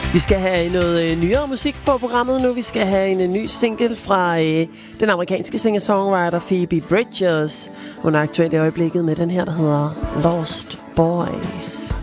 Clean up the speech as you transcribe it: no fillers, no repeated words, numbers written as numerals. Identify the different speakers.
Speaker 1: Vi skal have noget nyere musik på programmet nu. Vi skal have en ny single fra den amerikanske singer-songwriter Phoebe Bridgers. Hun er aktuelt i øjeblikket med den her, der hedder Lost Boys.